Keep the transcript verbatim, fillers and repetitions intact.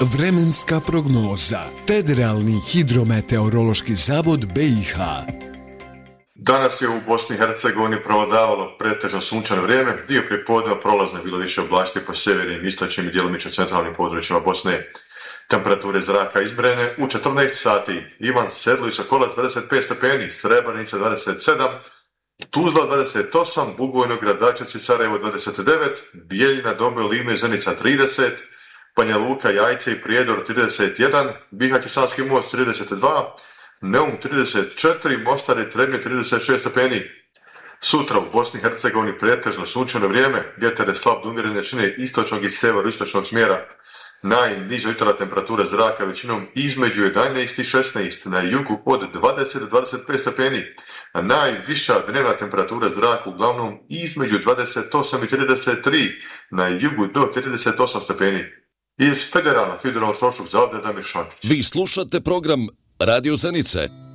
Vremenska prognoza. Federalni hidrometeorološki zavod B i H. Danas je u Bosni i Hercegovini prevladavalo pretežno sunčano vrijeme, dio prijepodneva prolazno je bilo više oblačiti po sjevernim, istočnim i djelomično centralnim područjima Bosne. Temperature zraka izmjerene u četrnaest sati. Ivan Sedlo i Sokolac dvadeset pet stepeni, Srebrenica dvadeset sedam, Tuzla dvadeset osam, Bugojno, Gradačac i Sarajevo dvadeset devet, Bijeljina, Doboj, Livno i Zenica trideset, Banja Luka, Jajce i Prijedor trideset jedan, Bihać i Savski Most trideset dva, Neum trideset četiri, Mostar i Trebnje trideset šest stepeni. Sutra u Bosni i Hercegovini pretežno sunčano vrijeme, vjetar je slab do umjerene jačine istočnog i sjeveroistočnog smjera. Najniža jutarnja temperatura zraka većinom između jedanaest i šesnaest, na jugu od dvadeset do dvadeset pet stepeni, a najviša dnevna temperatura zraka uglavnom između dvadeset osam i trideset tri, na jugu do trideset osam stepeni. Iz Federalnog hidrometeorološkog zavoda Damir Šantić. Vi slušate program Radio Zenice.